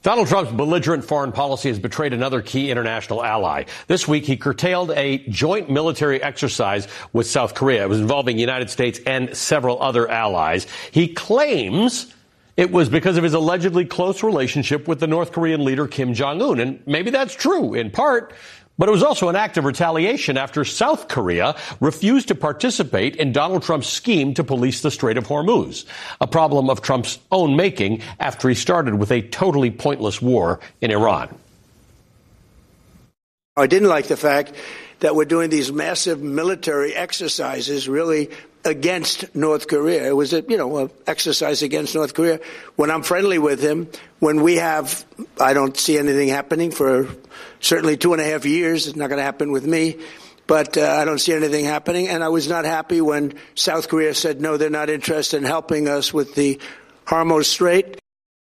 Donald Trump's belligerent foreign policy has betrayed another key international ally. This week, he curtailed a joint military exercise with South Korea. It was involving the United States and several other allies. He claims it was because of his allegedly close relationship with the North Korean leader Kim Jong-un. And maybe that's true in part, but it was also an act of retaliation after South Korea refused to participate in Donald Trump's scheme to police the Strait of Hormuz, a problem of Trump's own making after he started with a totally pointless war in Iran. I didn't like the fact that we're doing these massive military exercises really against North Korea. It was an exercise against North Korea. When I'm friendly with him, I don't see anything happening for certainly 2.5 years. It's not going to happen with me, but I don't see anything happening. And I was not happy when South Korea said, no, they're not interested in helping us with the Hormuz Strait.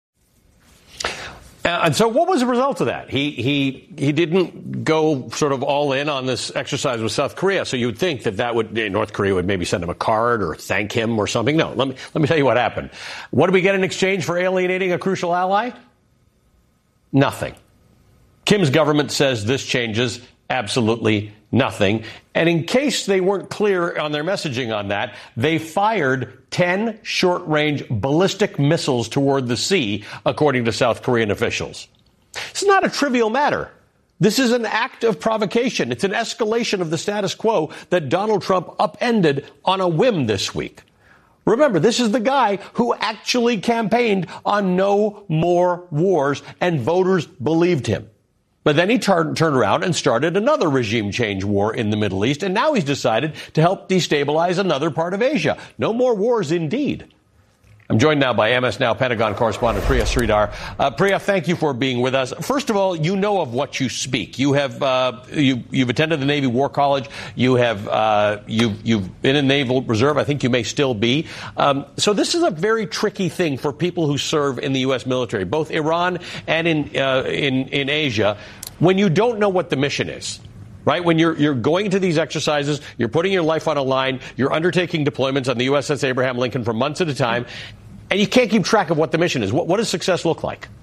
And so what was the result of that? He didn't go sort of all in on this exercise with South Korea. So you would think that North Korea would maybe send him a card or thank him or something. No, let me tell you what happened. What did we get in exchange for alienating a crucial ally? Nothing. Kim's government says this changes absolutely nothing. And in case they weren't clear on their messaging on that, they fired 10 short-range ballistic missiles toward the sea, according to South Korean officials. It's not a trivial matter. This is an act of provocation. It's an escalation of the status quo that Donald Trump upended on a whim this week. Remember, this is the guy who actually campaigned on no more wars, and voters believed him. But then he turned around and started another regime change war in the Middle East, and now he's decided to help destabilize another part of Asia. No more wars, indeed. I'm joined now by MS Now Pentagon correspondent Priya Sridhar. Priya, thank you for being with us. First of all, you know of what you speak. You have you've attended the Navy War College. You have you've been in Naval Reserve. I think you may still be. So this is a very tricky thing for people who serve in the U.S. military, both Iran and in Asia, when you don't know what the mission is. Right? When you're going to these exercises, you're putting your life on a line, you're undertaking deployments on the USS Abraham Lincoln for months at a time, and you can't keep track of what the mission is. What does success look like?